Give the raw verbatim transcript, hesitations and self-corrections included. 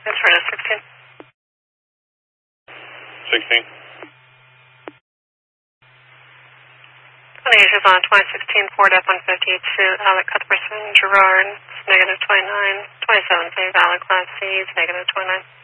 That's for us, sixteen. sixteen. Issues on twenty sixteen Ford F one fifty to Alec Cuthbertson Gerard, it's negative twenty-nine. twenty-seven, save Alec Class C, it's negative twenty-nine.